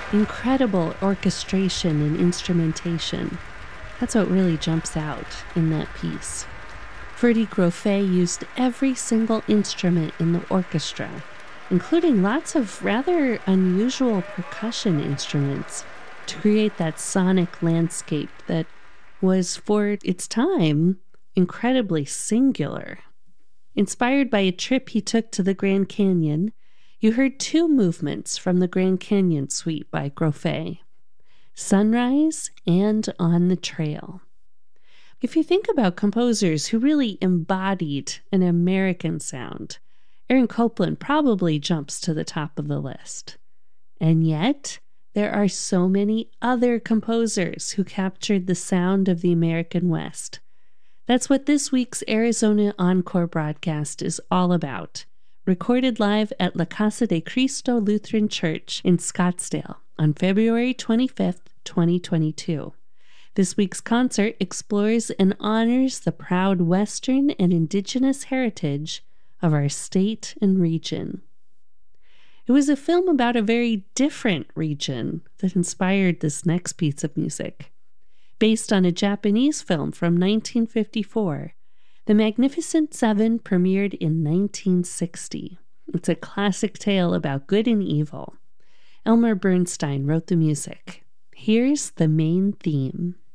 incredible orchestration and instrumentation. That's what really jumps out in that piece. Ferdy Grofé used every single instrument in the orchestra, including lots of rather unusual percussion instruments, to create that sonic landscape that was, for its time, incredibly singular. Inspired by a trip he took to the Grand Canyon, you heard two movements from the Grand Canyon Suite by Grofé, Sunrise and On the Trail. If you think about composers who really embodied an American sound, Aaron Copland probably jumps to the top of the list. And yet, there are so many other composers who captured the sound of the American West. That's what this week's Arizona Encore broadcast is all about, recorded live at La Casa de Cristo Lutheran Church in Scottsdale on February 25th, 2022. This week's concert explores and honors the proud Western and Indigenous heritage of our state and region. It was a film about a very different region that inspired this next piece of music. Based on a Japanese film from 1954, The Magnificent Seven premiered in 1960. It's a classic tale about good and evil. Elmer Bernstein wrote the music. Here's the main theme.